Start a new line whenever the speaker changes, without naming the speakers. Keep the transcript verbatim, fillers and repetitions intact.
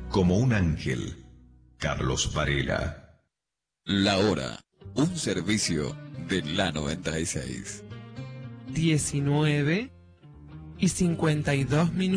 como un ángel. Carlos Varela.
La hora, un servicio de la noventa y seis.
diecinueve y cincuenta y dos minutos.